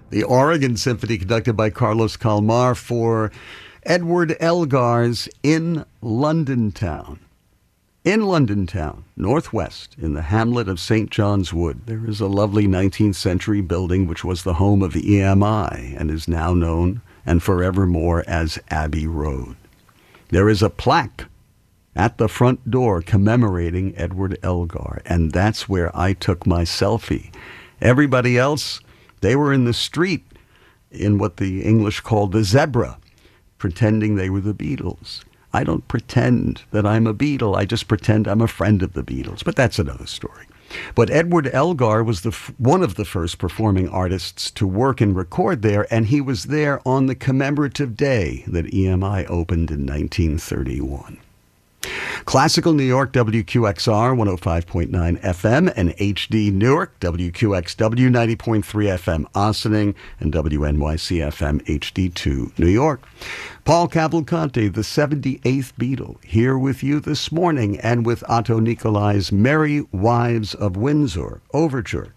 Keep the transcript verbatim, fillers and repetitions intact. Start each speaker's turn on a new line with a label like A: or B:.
A: The Oregon Symphony, conducted by Carlos Kalmar, for Edward Elgar's In London Town. In London Town, northwest, in the hamlet of Saint John's Wood, there is a lovely nineteenth century building which was the home of the E M I and is now known and forevermore as Abbey Road. There is a plaque at the front door commemorating Edward Elgar, and that's where I took my selfie. Everybody else, they were in the street in what the English called the zebra, pretending they were the Beatles. I don't pretend that I'm a Beatle. I just pretend I'm a friend of the Beatles. But that's another story. But Edward Elgar was the f- one of the first performing artists to work and record there, and he was there on the commemorative day that E M I opened in nineteen thirty-one. Classical New York, W Q X R one oh five point nine F M, and H D Newark, W Q X W ninety point three F M Ossining, and W N Y C F M H D two New York. Paul Cavalcante, the seventy-eighth Beatle, here with you this morning, and with Otto Nicolai's Merry Wives of Windsor Overture,